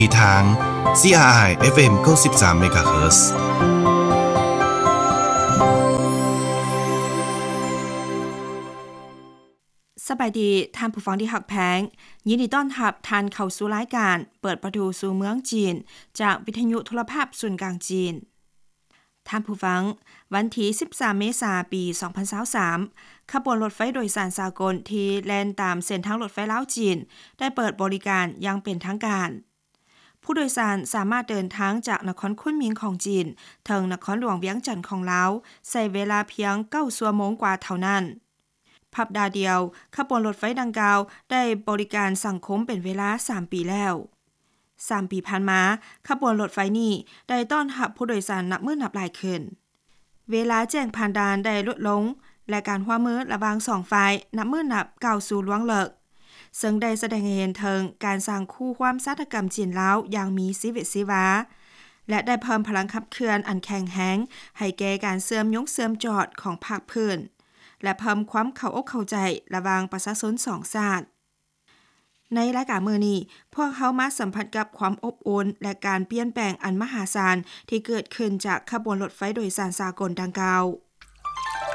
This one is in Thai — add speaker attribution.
Speaker 1: ทาง CRI FM 93 เมกะเฮิรตซ์
Speaker 2: สบายดีท่านผู้ฟังที่หักแพงยินดีต้อนรับท่านเข้าสู่รายการเปิดประตูสู่เมืองจีนจากวิทยุโทรภาพศูนย์กลางจีนท่านผู้ฟังวันที่13เมษายนปี2023ขบวนรถไฟโดยสารสากลที่แล่นตามเส้นทางรถไฟลาวจีนได้เปิดบริการอย่างเป็นทางการผู้โดยสารสามารถเดินทางจากนครคุนหมิงของจีนถึงนครหลวงเวียงจันทน์ของลาวใช้เวลาเพียง9ชั่วโมงกว่าเท่านั้นพับดาเดียวขบวนรถไฟดังกล่าวได้บริการสังคมเป็นเวลา3ปีแล้ว3ปีผ่านมาขบวนรถไฟนี้ได้ต้อนรับผู้โดยสารนับหมื่นนับหลายขึ้นเวลาแจ้งผ่านด่านได้ลดลงและการร่วมมือระหว่าง2ฝ่ายนับหมื่นนับก้าวสู่ล่วงเลิกซึ่งได้แสดงให้เห็นถึงการสร้างคู่ความสาธกรรมจีนลาวอย่างมีชีวิตชีวาและได้เพิ่มพลังขับเคลื่อนอันแข็งแรงให้แก่การเชื่อมโยงเชื่อมจอดของภาคพื้นและเพิ่มความเข้าอกเข้าใจระหว่างประชาชน2ชาติในรายการมื้อนี้พวกเขามาสัมผัสกับความอบอุ่นและการเปลี่ยนแปลงอันมหาศาลที่เกิดขึ้นจากขบวนรถไฟโดยสารสากลดังกล่าว